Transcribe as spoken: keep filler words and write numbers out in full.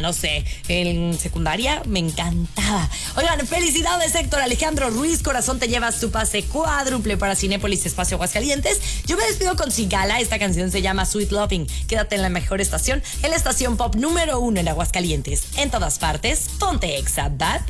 no sé, en secundaria, me encantaba. Oigan, felicidades Héctor Alejandro Ruiz, corazón, te llevas tu pase cuádruple para Cinépolis Espacio Aguascalientes. Yo me despido con Sigala, esta canción se llama Sweet Loving. Quédate en la mejor estación, en la estación pop número uno en Aguascalientes. En todas partes, ponte Exa, ¿verdad?